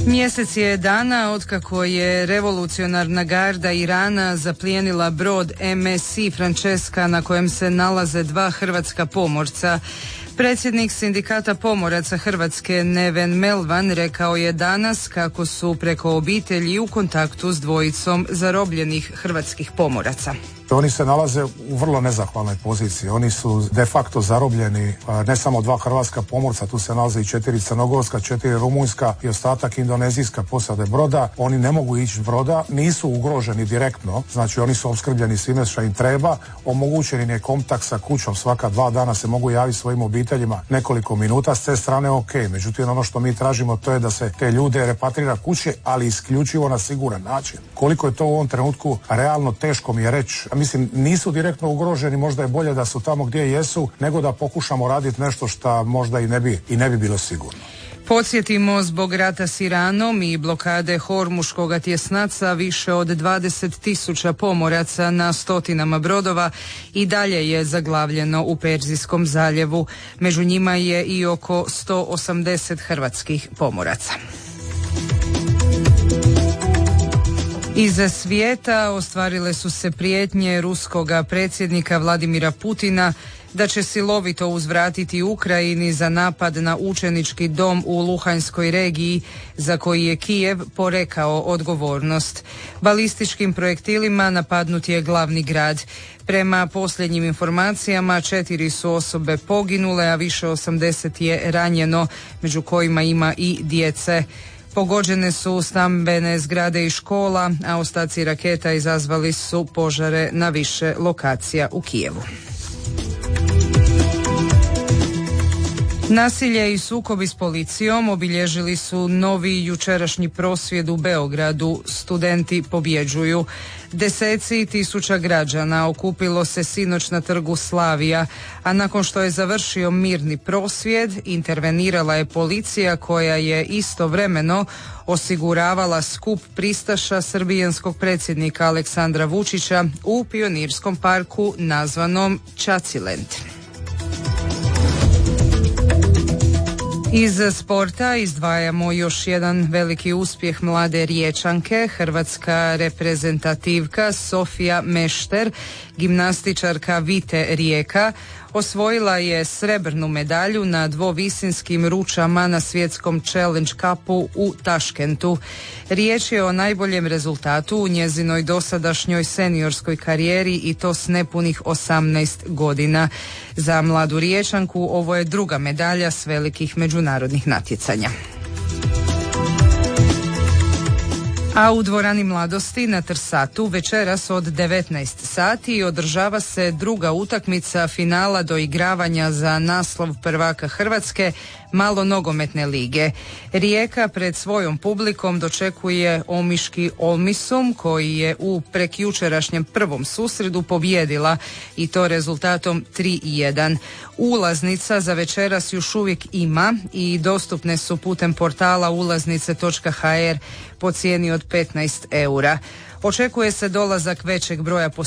Mjesec je dana otkako je revolucionarna garda Irana zaplijenila brod MSC Francesca na kojem se nalaze 2 hrvatska pomorca. Predsjednik sindikata pomoraca Hrvatske Neven Melvan rekao je danas kako su preko obitelji u kontaktu s dvojicom zarobljenih hrvatskih pomoraca. Oni se nalaze u vrlo nezahvalnoj poziciji. Oni su de facto zarobljeni, ne samo 2 hrvatska pomorca, tu se nalaze i 4 crnogorska, 4 rumunjska i ostatak indonezijska posade broda. Oni ne mogu ići broda, nisu ugroženi direktno, znači oni su opskrbljeni svime što im treba, omogućen im je kontakt sa kućom, svaka 2 dana se mogu javiti svojim obiteljima nekoliko minuta, s te strane ok. Međutim, ono što mi tražimo to je da se te ljude repatrira kuće, ali isključivo na siguran način. Koliko je to u ovom trenutku realno, teško mi je reći. Mislim, nisu direktno ugroženi, možda je bolje da su tamo gdje jesu, nego da pokušamo raditi nešto što možda i ne bi bilo sigurno. Podsjetimo, zbog rata s Iranom i blokade Hormuškoga tjesnaca više od 20.000 pomoraca na stotinama brodova i dalje je zaglavljeno u Perzijskom zaljevu. Među njima je i oko 180 hrvatskih pomoraca. Iz svijeta ostvarile su se prijetnje ruskoga predsjednika Vladimira Putina da će silovito uzvratiti Ukrajini za napad na učenički dom u Luhanskoj regiji za koji je Kijev porekao odgovornost. Balističkim projektilima napadnut je glavni grad. Prema posljednjim informacijama 4 su osobe poginule, a više 80 je ranjeno, među kojima ima i djece. Pogođene su stambene zgrade i škola, a ostaci raketa izazvali su požare na više lokacija u Kijevu. Nasilje i sukobi s policijom obilježili su novi jučerašnji prosvjed u Beogradu. Studenti pobjeđuju. Deseci tisuća građana okupilo se sinoć na trgu Slavija, a nakon što je završio mirni prosvjed, intervenirala je policija koja je istovremeno osiguravala skup pristaša srbijanskog predsjednika Aleksandra Vučića u pionirskom parku nazvanom Čacilend. Iz sporta izdvajamo još jedan veliki uspjeh mlade Riječanke. Hrvatska reprezentativka Sofija Mešter, gimnastičarka Vite Rijeka, osvojila je srebrnu medalju na dvovisinskim ručama na svjetskom Challenge Cupu u Taškentu. Riječ je o najboljem rezultatu u njezinoj dosadašnjoj seniorskoj karijeri i to s nepunih 18 godina. Za mladu Riječanku ovo je druga medalja s velikih međunarodnih natjecanja. A u dvorani Mladosti na Trsatu večeras od 19 sati održava se druga utakmica finala doigravanja za naslov prvaka Hrvatske malo nogometne lige. Rijeka pred svojom publikom dočekuje omiški Olmisum koji je u prekjučerašnjem prvom susredu pobijedila i to rezultatom 3-1. Ulaznica za večeras još uvijek ima i dostupne su putem portala ulaznice.hr po cijeni od 15 eura. Očekuje se dolazak većeg broja posjetitelja